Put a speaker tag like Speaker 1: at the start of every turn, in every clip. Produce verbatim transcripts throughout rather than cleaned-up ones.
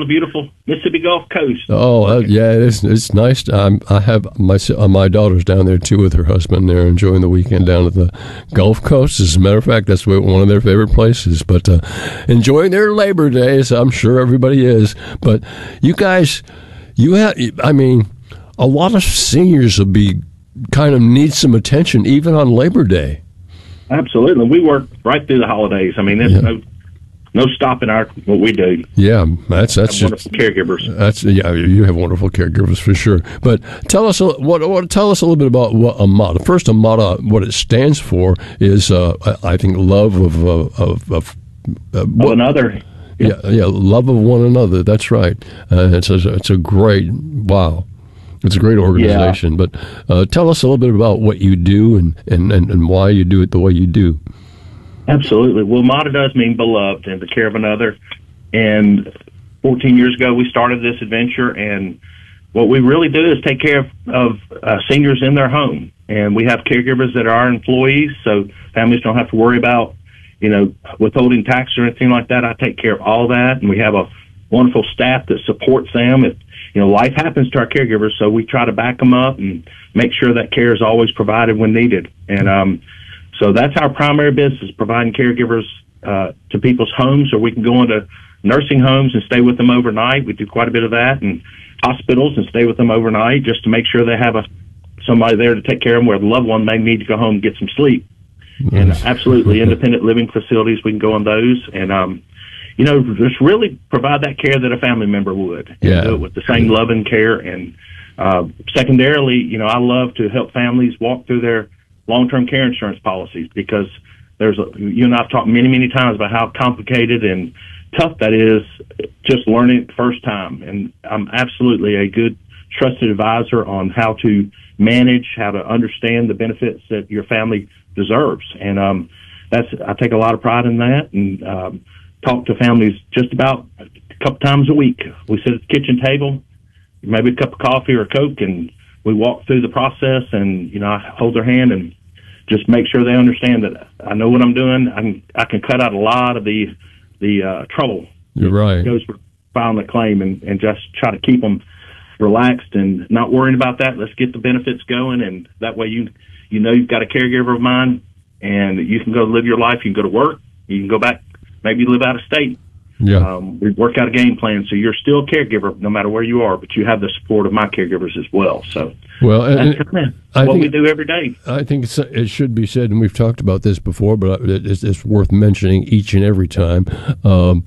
Speaker 1: the beautiful Mississippi Gulf Coast.
Speaker 2: Oh, uh, yeah, it's it's nice. Um, I have my uh, my daughter's down there too with her husband. They're enjoying the weekend down at the Gulf Coast. As a matter of fact, that's one of their favorite places. But uh, enjoying their Labor Days, I'm sure everybody is. But you guys, you have, I mean, a lot of seniors will be kind of need some attention even on Labor Day.
Speaker 1: Absolutely, we work right through the holidays. I mean, there's yeah. no. No stopping our what we do.
Speaker 2: Yeah, that's that's just
Speaker 1: wonderful caregivers.
Speaker 2: That's yeah, you have wonderful caregivers for sure. But tell us what, what tell us a little bit about what AMATA. First, AMATA, what it stands for is uh, I think love of of of, of uh,
Speaker 1: one another.
Speaker 2: Yeah. yeah, yeah, love of one another. That's right. Uh, it's a, it's a great wow. It's a great organization. Yeah. But uh, tell us a little bit about what you do and, and, and, and why you do it the way you do.
Speaker 1: Absolutely. Well, AMATA does mean beloved and the care of another. And fourteen years ago, we started this adventure. And what we really do is take care of, of uh, seniors in their home. And we have caregivers that are our employees, so families don't have to worry about, you know, withholding tax or anything like that. I take care of all that. And we have a wonderful staff that supports them. If, you know, life happens to our caregivers, so we try to back them up and make sure that care is always provided when needed. And, um, So that's our primary business, providing caregivers uh, to people's homes, or we can go into nursing homes and stay with them overnight. We do quite a bit of that, and hospitals and stay with them overnight just to make sure they have a somebody there to take care of them where the loved one may need to go home and get some sleep. Mm-hmm. And absolutely, independent living facilities, we can go on those. And, um, you know, just really provide that care that a family member would. And
Speaker 2: yeah.
Speaker 1: do it with the same love and care. And uh, secondarily, you know, I love to help families walk through their long-term care insurance policies, because there's a, you and I have talked many, many times about how complicated and tough that is just learning it the first time. And I'm absolutely a good trusted advisor on how to manage, how to understand the benefits that your family deserves. And um, that's I take a lot of pride in that, and um, talk to families just about a couple times a week. We sit at the kitchen table, maybe a cup of coffee or a Coke, and we walk through the process, and, you know, I hold their hand and just make sure they understand that I know what I'm doing. I can, I can cut out a lot of the the uh, trouble.
Speaker 2: You're right.
Speaker 1: That goes for filing a claim, and, and just try to keep them relaxed and not worrying about that. Let's get the benefits going, and that way you you know you've got a caregiver of mine, and you can go live your life. You can go to work. You can go back, maybe live out of state.
Speaker 2: Yeah.
Speaker 1: Um, we work out a game plan, so you're still a caregiver no matter where you are, but you have the support of my caregivers as well. So
Speaker 2: well,
Speaker 1: that's kind of
Speaker 2: I
Speaker 1: what
Speaker 2: think,
Speaker 1: we do every day.
Speaker 2: I think it's, it should be said, and we've talked about this before, but it's, it's worth mentioning each and every time. Um,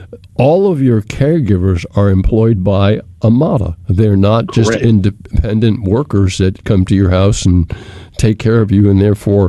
Speaker 2: all of your caregivers are employed by AMATA. They're not
Speaker 1: Correct.
Speaker 2: just independent workers that come to your house and take care of you, and therefore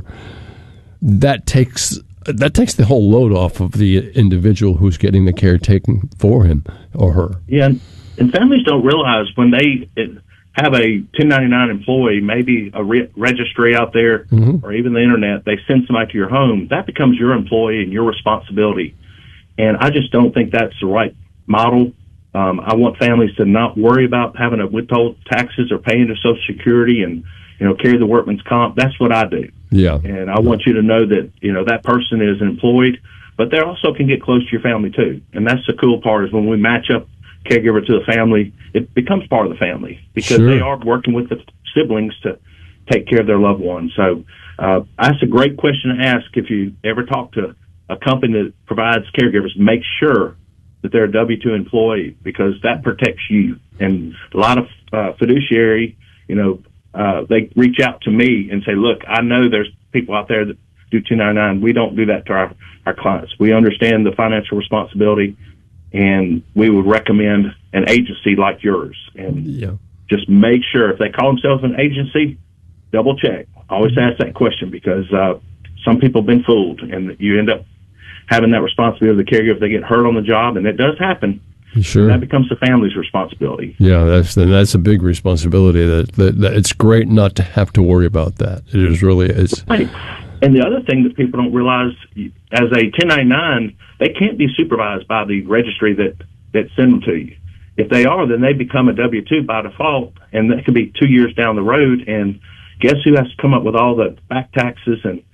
Speaker 2: that takes that takes the whole load off of the individual who's getting the care taken for him or her.
Speaker 1: Yeah, and families don't realize when they have a ten ninety-nine employee, maybe a re- registry out there, mm-hmm. or even the internet, they send somebody to your home, that becomes your employee and your responsibility. And I just don't think that's the right model. Um, I want families to not worry about having to withhold taxes or paying their Social Security and, you know, carry the workman's comp. That's what I do.
Speaker 2: Yeah.
Speaker 1: And I want you to know that, you know, that person is employed, but they also can get close to your family too. And that's the cool part, is when we match up caregiver to the family, it becomes part of the family, because
Speaker 2: sure.
Speaker 1: they are working with the siblings to take care of their loved ones. So uh, that's a great question to ask. If you ever talk to a company that provides caregivers, make sure that they're a W two employee, because that protects you. And a lot of uh, fiduciary, you know, uh, they reach out to me and say, look, I know there's people out there that do two ninety-nine. We don't do that to our, our clients. We understand the financial responsibility, and we would recommend an agency like yours. And
Speaker 2: yeah.
Speaker 1: just make sure, if they call themselves an agency, double check. Always ask that question, because uh, some people have been fooled, and you end up having that responsibility of the caregiver if they get hurt on the job, and it does happen.
Speaker 2: Sure.
Speaker 1: That becomes the family's responsibility.
Speaker 2: Yeah, that's that's a big responsibility. That, that, that it's great not to have to worry about that. It is really is.
Speaker 1: Right. And the other thing that people don't realize, as a ten ninety-nine, they can't be supervised by the registry that, that send them to you. If they are, then they become a W two by default, and that could be two years down the road. And guess who has to come up with all the back taxes and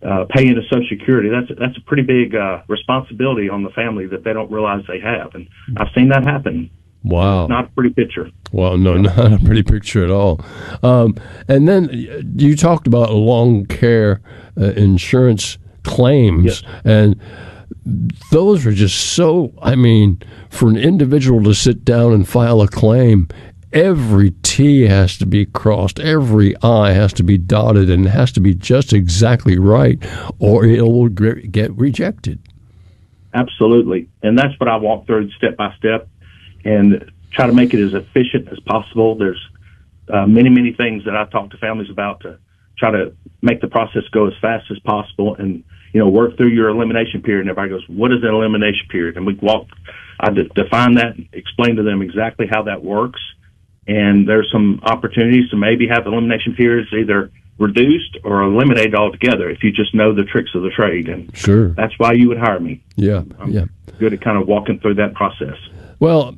Speaker 1: uh, pay into Social Security. That's that's a pretty big uh, responsibility on the family that they don't realize they have, and I've seen that happen.
Speaker 2: Wow.
Speaker 1: Not a pretty picture.
Speaker 2: Well, no, not a pretty picture at all. Um, and then you talked about long care uh, insurance claims,
Speaker 1: yes.
Speaker 2: and those are just so, I mean, for an individual to sit down and file a claim, every T has to be crossed, every I has to be dotted, and it has to be just exactly right, or it will get rejected.
Speaker 1: Absolutely. And that's what I walk through step by step and try to make it as efficient as possible. There's uh, many, many things that I talk to families about to try to make the process go as fast as possible and, you know, work through your elimination period. And everybody goes, what is an elimination period? And we walk, I de- define that, explain to them exactly how that works. And there's some opportunities to maybe have elimination periods either reduced or eliminated altogether if you just know the tricks of the trade. And
Speaker 2: sure,
Speaker 1: that's why you would hire me.
Speaker 2: Yeah,
Speaker 1: I'm
Speaker 2: yeah.
Speaker 1: good at kind of walking through that process.
Speaker 2: Well,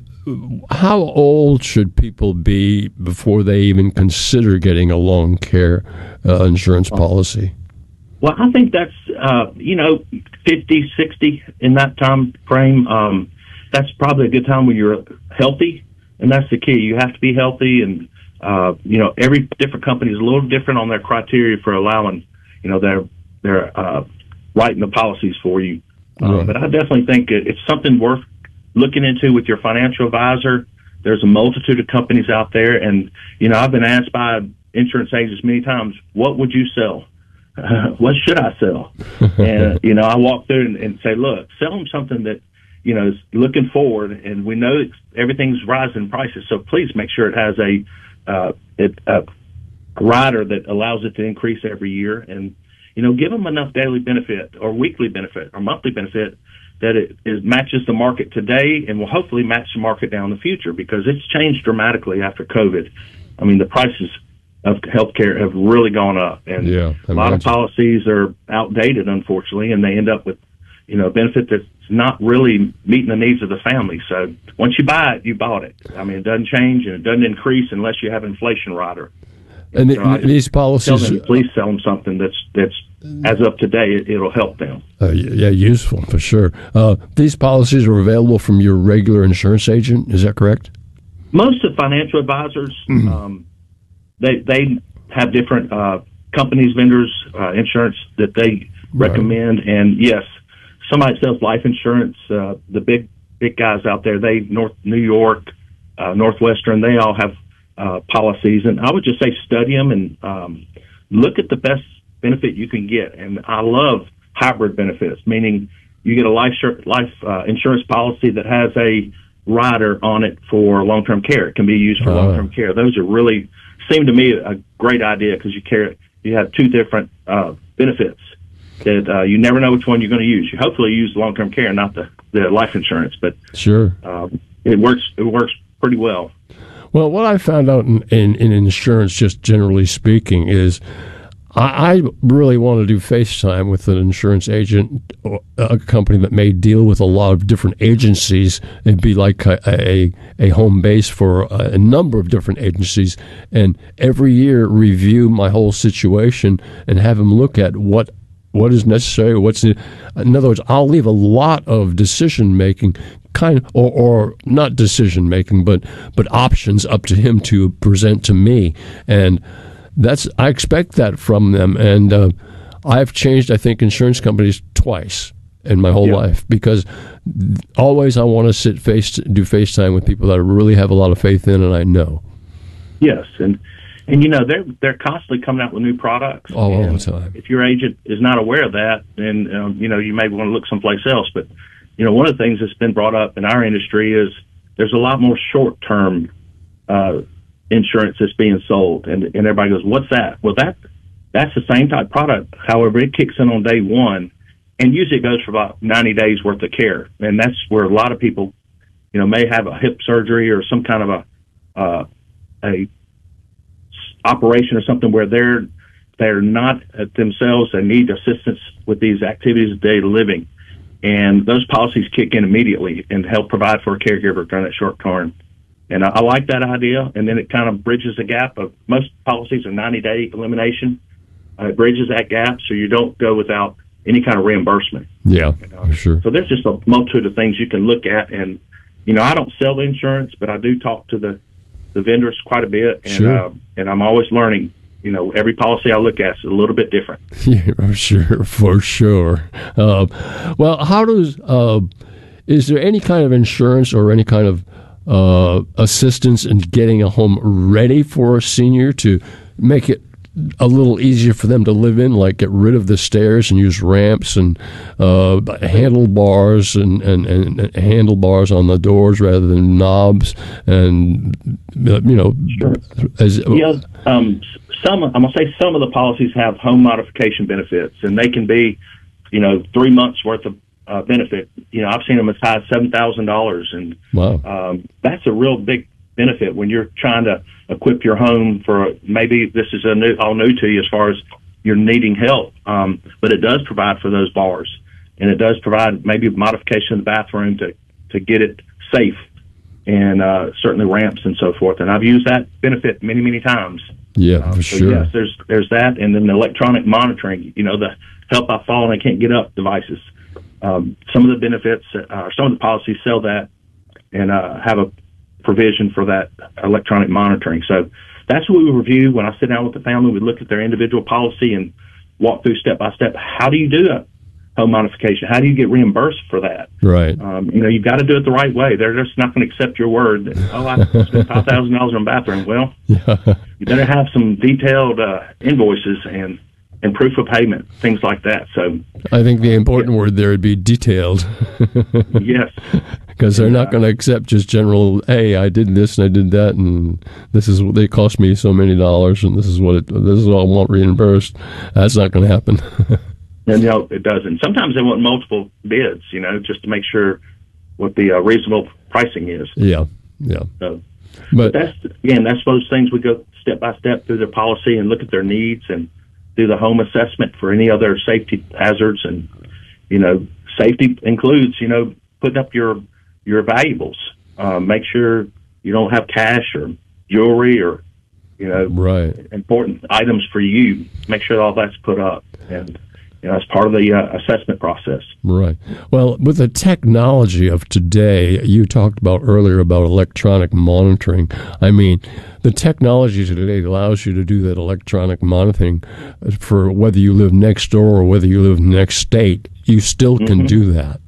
Speaker 2: how old should people be before they even consider getting a long care uh, insurance policy?
Speaker 1: Well, I think that's, uh, you know, fifty, sixty in that time frame. Um, that's probably a good time when you're healthy, and that's the key. You have to be healthy, and, uh, you know, every different company is a little different on their criteria for allowing, you know, their, their uh, writing the policies for you. Uh,
Speaker 2: right.
Speaker 1: But I definitely think it, it's something worth looking into with your financial advisor. There's a multitude of companies out there, and, you know, I've been asked by insurance agents many times, what would you sell? Uh, what should I sell? And, you know, I walk through and, and say, look, sell them something that, you know, is looking forward, and we know it's, everything's rising in prices, so please make sure it has a, uh, it, a rider that allows it to increase every year, and, you know, give them enough daily benefit or weekly benefit or monthly benefit that it is, matches the market today and will hopefully match the market down in the future, because it's changed dramatically after COVID. I mean, the prices of healthcare have really gone up, and
Speaker 2: yeah,
Speaker 1: a lot of policies are outdated, unfortunately, and they end up with, you know, a benefit that's not really meeting the needs of the family. So once you buy it, you bought it. I mean, it doesn't change and it doesn't increase unless you have inflation rider.
Speaker 2: And
Speaker 1: so
Speaker 2: the, these policies,
Speaker 1: tell them, please sell them something that's that's as of today. It, it'll help them.
Speaker 2: Uh, yeah, useful for sure. Uh, these policies are available from your regular insurance agent. Is that correct?
Speaker 1: Most of financial advisors, mm-hmm. um, they they have different uh, companies, vendors, uh, insurance that they recommend. Right. And yes, somebody sells life insurance. Uh, the big big guys out there, they North New York, uh, Northwestern, they all have uh, policies. And I would just say study them and um, look at the best benefit you can get. And I love hybrid benefits, meaning you get a life life uh, insurance policy that has a rider on it for long-term care. It can be used for uh, long-term care. Those are really seem to me a great idea, because you care you have two different uh, benefits that uh, you never know which one you're going to use. You hopefully use long-term care, not the, the life insurance, but
Speaker 2: sure,
Speaker 1: uh, it works. It works pretty well.
Speaker 2: Well, what I found out in, in, in insurance, just generally speaking, is I, I really want to do FaceTime with an insurance agent, or a company that may deal with a lot of different agencies and be like a, a, a home base for a, a number of different agencies, and every year review my whole situation and have them look at what what is necessary, what's in, in other words, I'll leave a lot of decision making, kind of, or, or not decision making, but but options up to him to present to me, and that's I expect that from them. And uh, I've changed, I think, insurance companies twice in my whole yeah. life, because always I want to sit face do FaceTime with people that I really have a lot of faith in, and I know.
Speaker 1: Yes, and. And, you know, they're they're constantly coming out with new products.
Speaker 2: All, all the time.
Speaker 1: If your agent is not aware of that, then, um, you know, you may want to look someplace else. But, you know, one of the things that's been brought up in our industry is there's a lot more short-term uh, insurance that's being sold. And, and everybody goes, what's that? Well, that that's the same type product. However, it kicks in on day one, and usually it goes for about ninety days worth of care. And that's where a lot of people, you know, may have a hip surgery or some kind of a uh, a operation or something where they're they're not themselves. They need assistance with these activities of daily living, and those policies kick in immediately and help provide for a caregiver during that short term. And I, I like that idea. And then it kind of bridges the gap of most policies are ninety day elimination, Uh, it bridges that gap so you don't go without any kind of reimbursement.
Speaker 2: Yeah,
Speaker 1: you know?
Speaker 2: sure.
Speaker 1: So there's just a multitude of things you can look at. And, you know, I don't sell the insurance, but I do talk to the, the vendors quite a bit. And,
Speaker 2: sure.
Speaker 1: uh, and I'm always learning. You know, every policy I look at is a little bit different.
Speaker 2: Yeah, sure, for sure. Uh, well, how does, uh, is there any kind of insurance or any kind of uh, assistance in getting a home ready for a senior to make it a little easier for them to live in, like get rid of the stairs and use ramps and uh, handlebars and, and, and handlebars on the doors rather than knobs, and you know,
Speaker 1: sure.
Speaker 2: as,
Speaker 1: yeah, um, some I'm gonna say some of the policies have home modification benefits, and they can be, you know, three months worth of uh, benefit. You know, I've seen them as high as seven thousand dollars, and
Speaker 2: wow,
Speaker 1: um, that's a real big benefit when you're trying to equip your home for maybe this is a new all new to you as far as you're needing help, um, but it does provide for those bars, and it does provide maybe modification in the bathroom to to get it safe, and uh, certainly ramps and so forth. And I've used that benefit many many times.
Speaker 2: Yeah,
Speaker 1: um,
Speaker 2: for
Speaker 1: so
Speaker 2: sure.
Speaker 1: Yes, there's there's that, and then the electronic monitoring. You know, the help I fall and I can't get up devices. Um, some of the benefits, uh, some of the policies sell that and uh, have a provision for that electronic monitoring. So that's what we review when I sit down with the family. We look at their individual policy and walk through step by step. How do you do a home modification? How do you get reimbursed for that?
Speaker 2: Right.
Speaker 1: Um, you know, you've got to do it the right way. They're just not going to accept your word that, oh, I spent five thousand dollars on a bathroom. Well,
Speaker 2: yeah.
Speaker 1: You better have some detailed uh, invoices and, and proof of payment, things like that. So
Speaker 2: I think the important yeah. word there would be detailed.
Speaker 1: Yes.
Speaker 2: Because they're not going to accept just general, hey, I did this and I did that, and this is what they cost me so many dollars, and this is what it, this is what I want reimbursed. That's not going to happen.
Speaker 1: And you know, it doesn't. Sometimes they want multiple bids, you know, just to make sure what the uh, reasonable pricing is.
Speaker 2: Yeah, yeah.
Speaker 1: So,
Speaker 2: but,
Speaker 1: but that's again, that's those things we go step by step through their policy and look at their needs and do the home assessment for any other safety hazards. And you know, safety includes, you know, putting up your your valuables. Uh, make sure you don't have cash or jewelry or, you know,
Speaker 2: right.
Speaker 1: important items for you. Make sure all that's put up, and you know, as part of the uh, assessment process.
Speaker 2: Right. Well, with the technology of today, you talked about earlier about electronic monitoring. I mean, the technology today allows you to do that electronic monitoring for whether you live next door or whether you live next state. You still can mm-hmm. do that.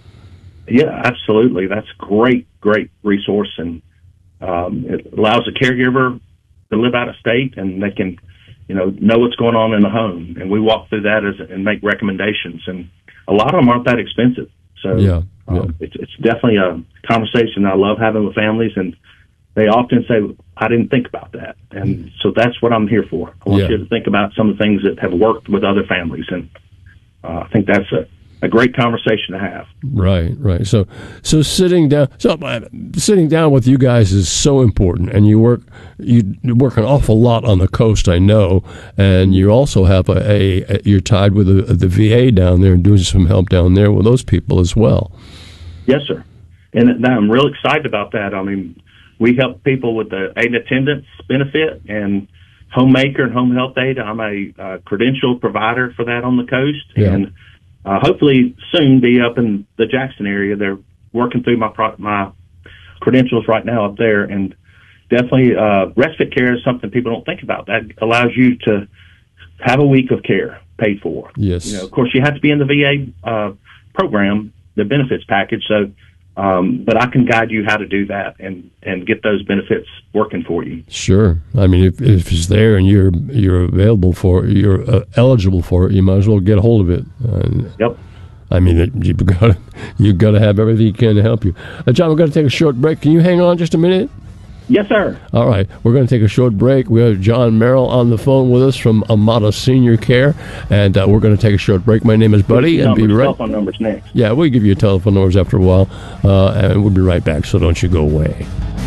Speaker 1: Yeah, absolutely. That's a great, great resource, and um, it allows a caregiver to live out of state, and they can, you know, know what's going on in the home. And we walk through that as and make recommendations, and a lot of them aren't that expensive. So
Speaker 2: yeah, yeah.
Speaker 1: Um, it's, it's definitely a conversation I love having with families, and they often say, I didn't think about that. And so that's what I'm here for. I want
Speaker 2: yeah.
Speaker 1: you to think about some of the things that have worked with other families, and uh, I think that's a a great conversation to have.
Speaker 2: Right, right. So, so sitting down, so uh, sitting down with you guys is so important, and you work, you work an awful lot on the coast, I know, and you also have a, a, a you're tied with the, the V A down there and doing some help down there with those people as well.
Speaker 1: Yes, sir. And I'm real excited about that. I mean, we help people with the aid and attendance benefit and homemaker and home health aid. I'm a uh, credential provider for that on the coast,
Speaker 2: yeah.
Speaker 1: and Uh, hopefully soon be up in the Jackson area. They're working through my pro- my credentials right now up there, and definitely uh, respite care is something people don't think about. That allows you to have a week of care paid for.
Speaker 2: Yes.
Speaker 1: You know, of course, you have to be in the V A uh, program, the benefits package. So, um, but I can guide you how to do that and, and get those benefits working for you.
Speaker 2: Sure. I mean, if, if it's there and you're you're available for it, you're uh, eligible for it, you might as well get a hold of it. Uh,
Speaker 1: yep.
Speaker 2: I mean, it, you've got you've got to have everything you can to help you. Uh, John, we're going to take a short break. Can you hang on just a minute?
Speaker 1: Yes, sir.
Speaker 2: All right. We're going to take a short break. We have John Merrill on the phone with us from Amada Senior Care, and uh, we're going to take a short break. My name is Buddy, and be right.
Speaker 1: Telephone numbers next.
Speaker 2: Yeah, we'll give you telephone numbers after a while, uh, and we'll be right back. So don't you go away.